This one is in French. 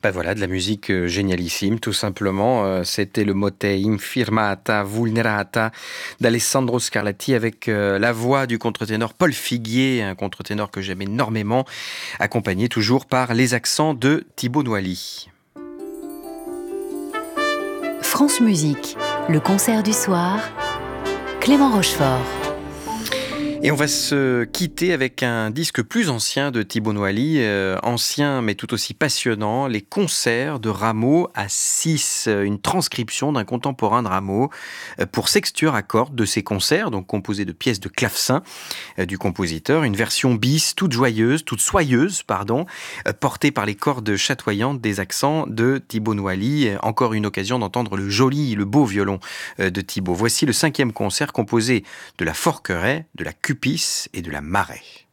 Bah voilà, de la musique génialissime, tout simplement. C'était le motet Infirmata Vulnerata d'Alessandro Scarlatti avec la voix du contre-ténor Paul Figuier, un contre-ténor que j'aime énormément, accompagné toujours par les accents de Thibaut Noilly. France Musique, le concert du soir, Clément Rochefort. Et on va se quitter avec un disque plus ancien de Thibaut Noilly, ancien mais tout aussi passionnant, les concerts de Rameau à 6, une transcription d'un contemporain de Rameau pour sextuor à cordes de ses concerts, donc composés de pièces de clavecin du compositeur, une version bis toute soyeuse, portée par les cordes chatoyantes des accents de Thibaut Noilly. Encore une occasion d'entendre le beau violon de Thibaut. Voici le 5e concert composé de la Forqueray, de la Cupis et de la Marey.